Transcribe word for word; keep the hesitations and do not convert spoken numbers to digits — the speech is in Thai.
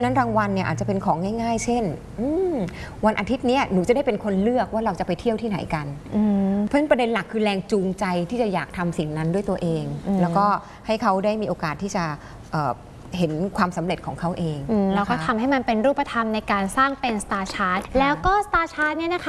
นั้นรางวัลเนี่ยอาจจะเป็นของง่ายๆเช่นวันอาทิตย์นี้หนูจะได้เป็นคนเลือกว่าเราจะไปเที่ยวที่ไหนกันเพราะฉะนั้นประเด็นหลักคือแรงจูงใจที่จะอยากทำสิ่งนั้นด้วยตัวเองแล้วก็ให้เขาได้มีโอกาสที่จะเห็นความสำเร็จของเขาเองแล้วก็ทำให้มันเป็นรูปธรรมในการสร้างเป็น Star Chart แล้วก็ Star Chart เนี่ยนะคะ